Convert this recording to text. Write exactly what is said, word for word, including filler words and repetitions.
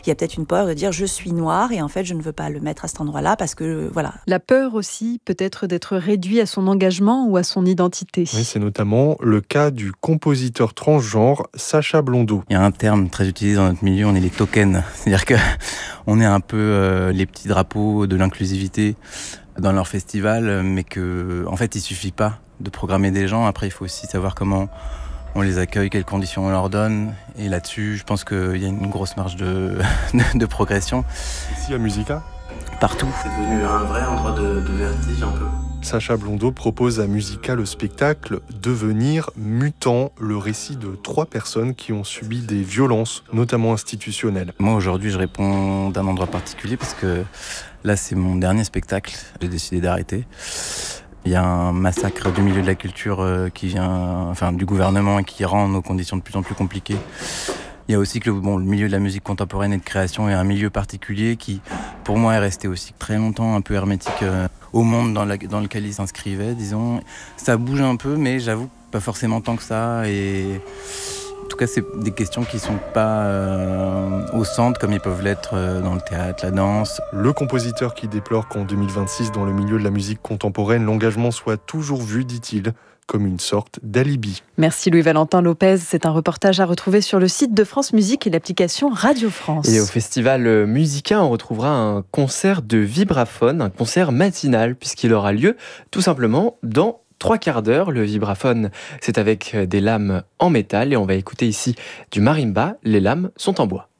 il y a peut-être une peur de dire je suis noir et en fait je ne veux pas le mettre à cet endroit-là parce que voilà. La peur aussi peut-être d'être réduit à son engagement ou à son identité. Oui, c'est notamment le cas du compositeur transgenre Sacha Blondeau. Il y a un terme très utilisé dans notre milieu, on est les tokens. C'est-à-dire que on est un peu euh, les petits drapeaux de l'inclusivité dans leur festival, mais que en fait il suffit pas de programmer des gens. Après il faut aussi savoir comment on les accueille, quelles conditions on leur donne. Et là-dessus, je pense qu'il y a une grosse marge de, de, de progression. Ici à Musica ? Partout. C'est devenu un vrai endroit de, de vertige un peu. Sacha Blondeau propose à Musica le spectacle Devenir mutant, le récit de trois personnes qui ont subi des violences, notamment institutionnelles. Moi aujourd'hui je réponds d'un endroit particulier parce que là c'est mon dernier spectacle, j'ai décidé d'arrêter. Il y a un massacre du milieu de la culture qui vient, enfin du gouvernement et qui rend nos conditions de plus en plus compliquées. Il y a aussi que le, bon, le milieu de la musique contemporaine et de création est un milieu particulier qui, pour moi, est resté aussi très longtemps un peu hermétique euh, au monde dans, la, dans lequel il s'inscrivait, disons. Ça bouge un peu, mais j'avoue, pas forcément tant que ça. Et en tout cas, c'est des questions qui ne sont pas euh, au centre, comme ils peuvent l'être euh, dans le théâtre, la danse. Le compositeur qui déplore qu'en deux mille vingt-six, dans le milieu de la musique contemporaine, l'engagement soit toujours vu, dit-il, comme une sorte d'alibi. Merci Louis-Valentin Lopez. C'est un reportage à retrouver sur le site de France Musique et l'application Radio France. Et au festival Musica, on retrouvera un concert de vibraphone, un concert matinal, puisqu'il aura lieu tout simplement dans trois quarts d'heure. Le vibraphone, c'est avec des lames en métal et on va écouter ici du marimba. Les lames sont en bois.